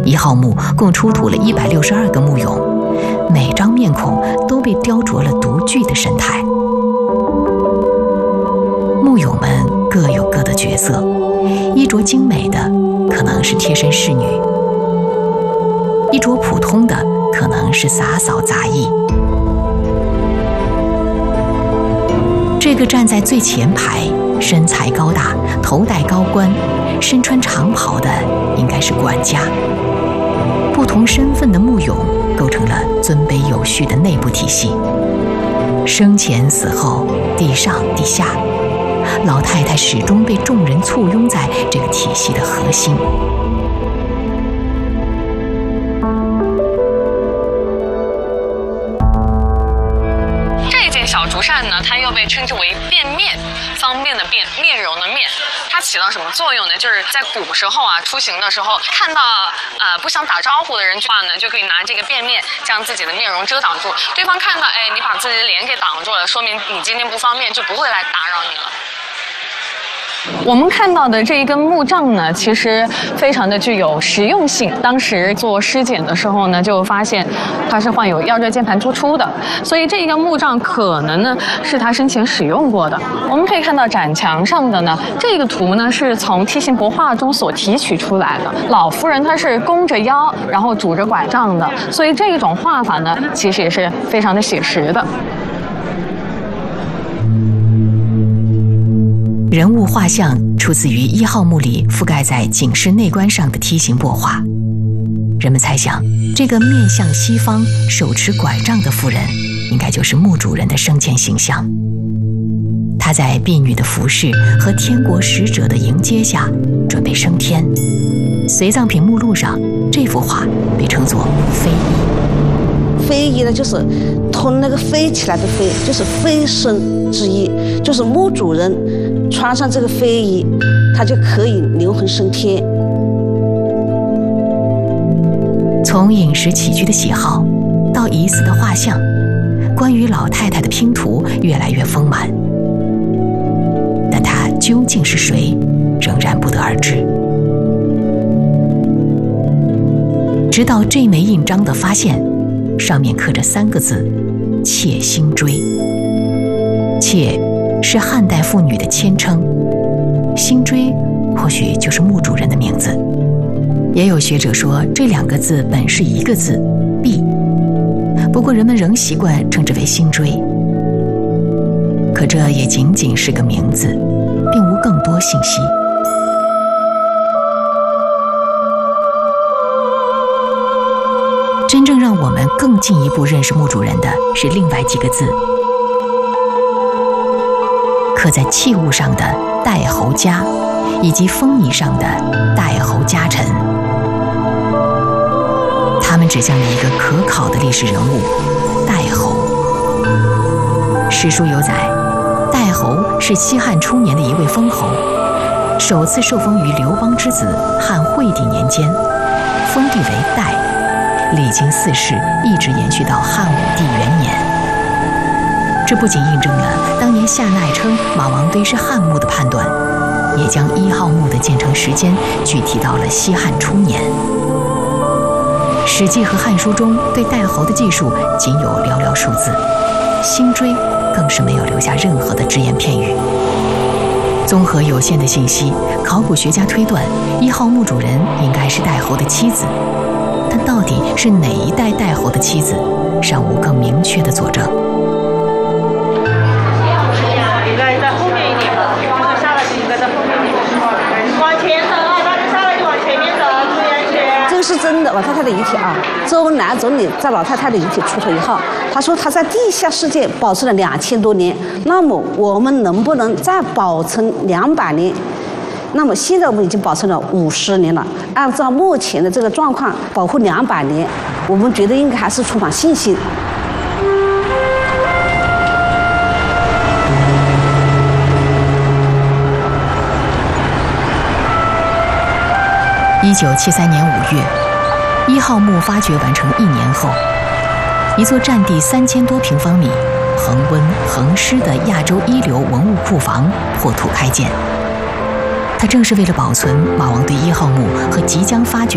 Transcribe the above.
1号墓共出土了162个墓俑，每张面孔都被雕琢了独具的神态。墓俑们各有各的角色，衣着精美的可能是贴身侍女，衣着普通的可能是洒扫杂役。这个站在最前排，身材高大，头戴高冠，身穿长袍的应该是管家。不同身份的墓俑构成了尊卑有序的内部体系。生前死后，地上地下，老太太始终被众人簇拥在这个体系的核心。 小竹扇呢，它又被称之为便面，方便的便，面容的面。它起到什么作用呢？就是在古时候啊，出行的时候看到不想打招呼的人的话呢，就可以拿这个便面将自己的面容遮挡住。对方看到你把自己的脸给挡住了，说明你今天不方便，就不会来打扰你了。我们看到的这一根木杖呢，其实非常的具有实用性。当时做尸检的时候呢，就发现它是患有腰椎间盘突出的，所以这一根木杖可能呢是他生前使用过的。我们可以看到展墙上的呢，这个图呢是从梯形帛画中所提取出来的。老妇人她是弓着腰，然后拄着拐杖的，所以这种画法呢，其实也是非常的写实的。 人物画像出自于1号墓里覆盖在警示内棺上的梯形帛画。人们猜想，这个面向西方、手持拐杖的妇人，应该就是墓主人的生前形象。她在婢女的服侍和天国使者的迎接下，准备升天。随葬品目录上，这幅画被称作飞衣。 飞衣呢，就是从那个飞起来的飞，就是飞升之意，就是墓主人穿上这个飞衣，他就可以灵魂升天。 从饮食起居的喜好到疑似的画像，关于老太太的拼图越来越丰满，但她究竟是谁，仍然不得而知。直到这枚印章的发现，上面刻着3个字：妾辛追。妾是汉代妇女的谦称，辛追或许就是墓主人的名字。也有学者说，这2个字本是一个字毕，不过人们仍习惯称之为辛追。可这也仅仅是个名字，并无更多信息。真正让我们更进一步认识墓主人的是另外几个字，刻在器物上的代侯家，以及封泥上的代侯家臣。他们指向了一个可考的历史人物代侯。史书有载，代侯是西汉初年的一位封侯，首次受封于刘邦之子汉惠帝年间，封地为代，历经4世，一直延续到汉武帝元年。这不仅印证了当年夏奈称马王堆是汉墓的判断，也将1号墓的建成时间具体到了西汉初年。《史记》和《汉书》中对代侯的记述仅有寥寥数字，辛追更是没有留下任何的只言片语。综合有限的信息，考古学家推断1号墓主人应该是代侯的妻子，但到底是哪一代代侯的妻子，尚无更明确的佐证。 应该在后面一点吧，往下来就应该在后面一点，往前走啊，大家下来就往前面走，注意安全。 这个是真的，老太太的遗体啊。周恩来总理在老太太的遗体出土以后，他说他在地下世界保存了2000多年，那么我们能不能再保存200年？那么现在我们已经保存了50年了，按照目前的这个状况，保护200年，我们觉得应该还是充满信心。 1973年5月，1号墓发掘完成1年后，一座占地3000多平方米、恒温恒湿的亚洲一流文物库房破土开建。它正是为了保存马王堆1号墓和即将发掘